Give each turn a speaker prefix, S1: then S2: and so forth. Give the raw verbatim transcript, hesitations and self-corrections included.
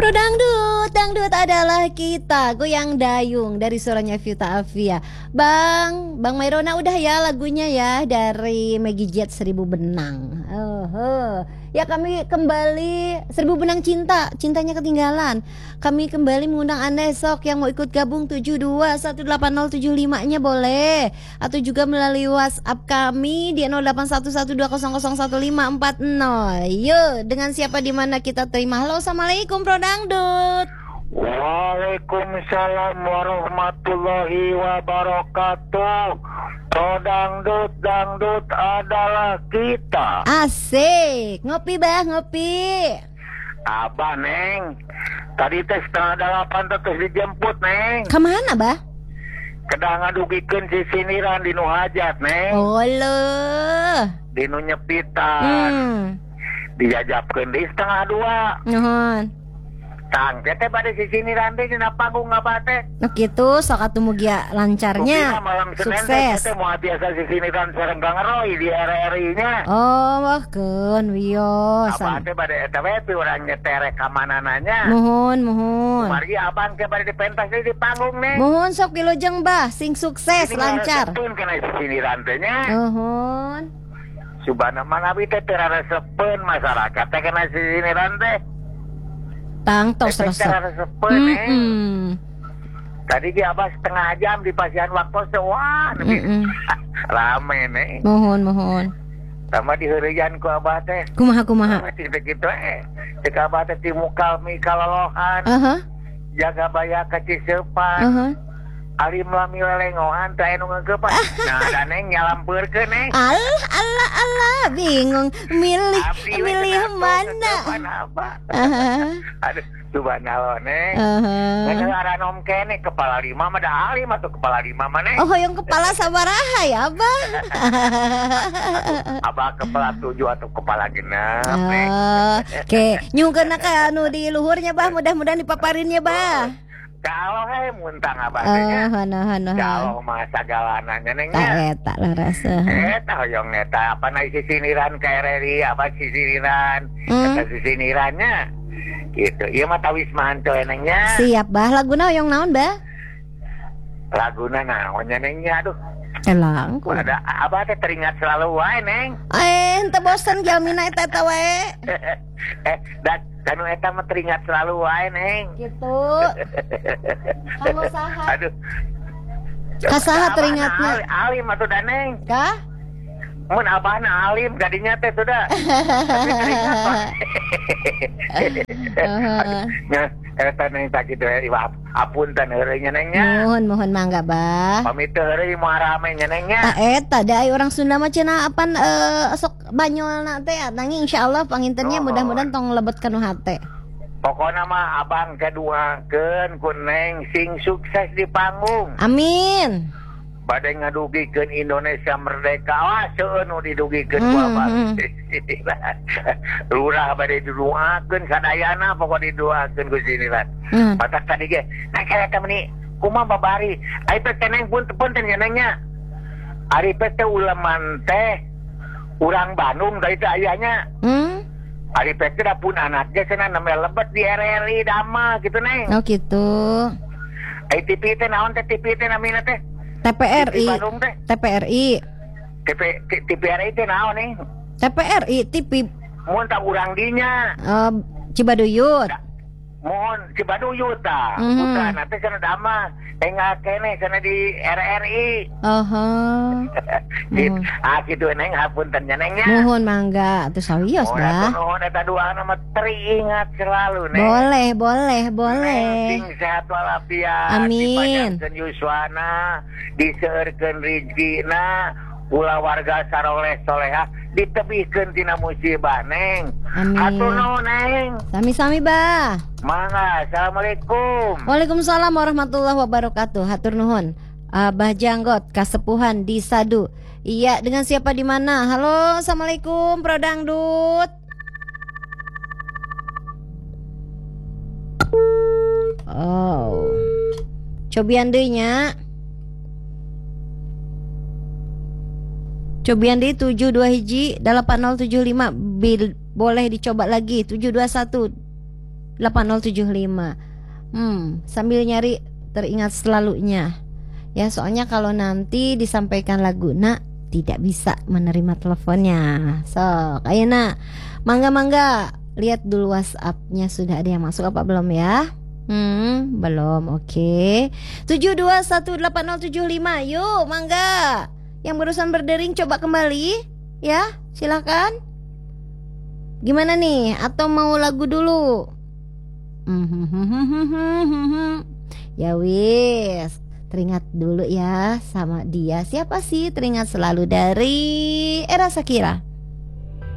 S1: Pro Dangdut, Dangdut adalah kita, goyang dayung dari suaranya Vita Avia. Bang, Bang Mairona udah ya lagunya ya dari Maggie Jet Seribu Benang. Oh, oh. Ya kami kembali Seribu Benang Cinta, cintanya ketinggalan. Kami kembali mengundang Anda esok yang mau ikut gabung tujuh dua satu delapan nol tujuh lima nya boleh. Atau juga melalui WhatsApp kami di nol delapan satu satu dua nol nol satu lima empat nol. Yuk, dengan siapa di mana kita terima. Halo, assalamualaikum Pro Dangdut.
S2: Waalaikumsalam warahmatullahi wabarakatuh. Pro Dangdut, dangdut adalah kita.
S1: Asik, ngopi bah, ngopi.
S2: Abah Neng, tadi teh setengah delapan terus dijemput Neng.
S1: Kemana bah?
S2: Kedah ngadugikeun si siniran di nu hajat Neng.
S1: Oh loh.
S2: Di nu nyepitan.
S1: Hmm.
S2: Dijajapkeun di setengah dua.
S1: Nuhun.
S2: Tang teh bade si siniran teh dina panggung apa teh?
S1: Nah gitu, sok atuh mugia lancarnya.
S2: Malam Senin
S1: sukses.
S2: teh mau biasa si siniran sareng Kang Roy di R R I-nya.
S1: Oh, wah keun wios.
S2: Abang teh bade eta we pi urang nyeterek ka manananya.
S1: Muhun, muhun.
S2: Mari abang teh bade dipentas di panggung nih.
S1: Muhun sok wilujeng bah, sing sukses lancar.
S2: Ini kana si siniran teh nya.
S1: Muhun.
S2: Subhanallah manabi teh teu raresepeun masyarakat teh kana si siniran teh.
S1: Tang tos resep.
S2: Mm-mm. Tadi dia abah setengah jam di Pasian Waktu wah rame nih.
S1: Mohon mohon.
S2: Sama diheureujaan ku abah teh.
S1: Kumaha kumaha.
S2: Masih begitu eh. Cek abah teh ti muka mi kalolohan.
S1: Aha.
S2: Jaga baya ka Ciseupan.
S1: Aha.
S2: Ali melami lelengohan teh anu ngeugepan. Nah, da Neng nyalampurkeun Neng.
S1: Allah Allah Allah bingung milih milih mana.
S2: Aha. Aduh, subhanallah Neng.
S1: Aha.
S2: Ngaran om kene kepala lima mah da alim atuh kepala lima mah Neng.
S1: Oh, yang kepala sabaraha ya, Abah?
S2: Abah kepala tujuh atau kepala genap Neng.
S1: Oke, nyungkeun ka anu di luhurnya Bah, mudah-mudahan dipaparinnya Bah.
S2: Kalau he muntang abah teh nya.
S1: Oh, hana hana.
S2: Kalau mah sagalananya Neng
S1: Ta
S2: nya.
S1: eta lah rasa.
S2: Eta hoyong eta apa na isi siniran ka R R I apa si siniran.
S1: Hmm?
S2: Eta si sinirannya. Gitu. Ieu mah tawisman teh Neng nya.
S1: Siap Bah, laguna hoyong naon Bah?
S2: Laguna naonnya Neng nya aduh.
S1: Elang.
S2: Ada abah teh teringat selalu wae Neng.
S1: Eh, henteu bosen jalmina eta eta we.
S2: Eh, dan kanu eta mah teringat selalu wae Neng.
S1: Gitu. Kamu saha?
S2: Aduh.
S1: Kasaha teringatna?
S2: Alim atuh da Neng.
S1: Kah?
S2: Mun abahna alim gadinya teh sudah. Tapi teringat wae. Nah, eta Neng tak kitu we apunten heureunya Neng nya.
S1: Mohon mohon mangga Bah.
S2: Pamit heureuy moal rame nya Neng nya.
S1: Ah eta da aya urang Sunda mah cenah apan eh, sok banyolna teh nanging insyaallah pangintennya mudah-mudahan tong lebet kanu hate.
S2: Pokoknya mah abang keduakeun ku Neng sing sukses di panggung.
S1: Amin.
S2: Bade ngadugikeun Indonesia merdeka. Wah, seueur nu didugikeun ku abang. Lurah bade didoakeun sadayana pokok didoakeun ku siniran. Patak tadi ge, nah kareta meuni kumaha babari. Ari teh Neng pun punten ya Neng nya. Ari teh uleman teh urang Bandung da itu ayahnya.
S1: Hmm?
S2: Ari teh da pun anaknya cenah nembe lebet di R R I Dama gitu Neng.
S1: Oh gitu.
S2: Ai T V teh naon teh T V teh namina teh?
S1: T P R I. T P R I.
S2: T P T P R I teh naon nih?
S1: T P R I T V.
S2: Mun tak urang dinya.
S1: Uh, Cibaduyut.
S2: Mohon Cibaduyut ta.
S1: Mm-hmm.
S2: Bukan nanti sana Dama. Tengah kene sana di R R I.
S1: Aha.
S2: Gitu. Ah kitu Neng hapunten nya Neng nya.
S1: Mohon mangga atuh sawios Bah.
S2: Mohon eta dua nama teringat selalu Neng.
S1: Boleh, boleh, boleh.
S2: Sing sehat walafiat.
S1: Amin.
S2: Dipanjangkeun yuswana, diseueurkeun rizkina, ulah warga saroleh solehah ditebihkeun tina musibah Neng.
S1: Amin.
S2: Hatur nuhun Neng.
S1: Sami-sami Bah.
S2: Mangga, assalamualaikum.
S1: Waalaikumsalam warahmatullahi wabarakatuh. Hatur nuhun. Abah Janggot Kasepuhan di Sadu. Iya, dengan siapa di mana? Halo, assalamualaikum Pro Dangdut. Oh, cobian deui nya. Cobian deui tujuh dua hiji delapan nol tujuh lima bil boleh dicoba lagi tujuh dua satu delapan nol tujuh lima. Hmm, sambil nyari teringat selalunya. Ya, soalnya kalau nanti disampaikan lagu nak tidak bisa menerima teleponnya. So, ayeuna mangga-mangga lihat dulu WhatsApp-nya sudah ada yang masuk apa belum ya? Hmm, belum. Oke. tujuh dua satu delapan nol tujuh lima. Yuk, mangga. Yang barusan berdering coba kembali, ya. Silakan. Gimana nih? Atau mau lagu dulu? Ya wis. Teringat dulu ya sama dia. Siapa sih? Teringat selalu dari Era Shakira.